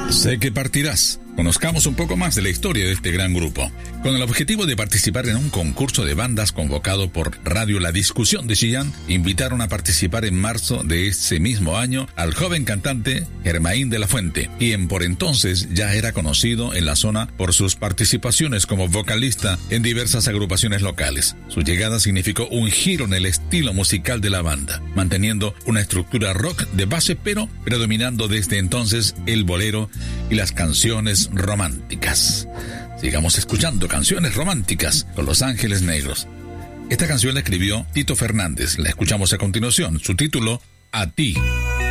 Sé que partirás. Conozcamos un poco más de la historia de este gran grupo. Con el objetivo de participar en un concurso de bandas convocado por Radio La Discusión de Chillán, invitaron a participar en marzo de ese mismo año al joven cantante Germain de la Fuente, quien por entonces ya era conocido en la zona por sus participaciones como vocalista en diversas agrupaciones locales. Su llegada significó un giro en el estilo musical de la banda, manteniendo una estructura rock de base, pero predominando desde entonces el bolero y las canciones románticas. Sigamos escuchando canciones románticas con Los Ángeles Negros. Esta canción la escribió Tito Fernández. La escuchamos a continuación. Su título, A ti.